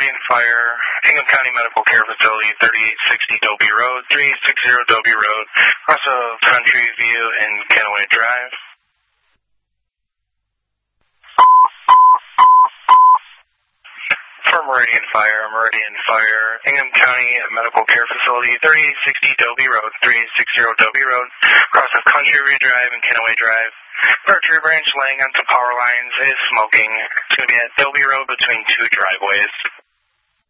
Meridian Fire, Ingham County Medical Care Facility, 3860 Dobie Road, 3860 Dobie Road, across of Country View and Kenaway Drive. For Meridian Fire, Ingham County Medical Care Facility, 3860 Dobie Road, 3860 Dobie Road, across of Country View Drive and Kenaway Drive. Our tree branch laying on some power lines is smoking. It's going to be at Dobie Road between two driveways.